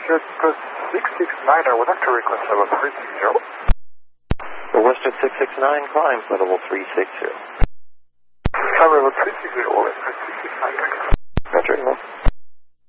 Southwest 669, I would like to request level 360. For Western 669, climb for level 360. Climb level 360.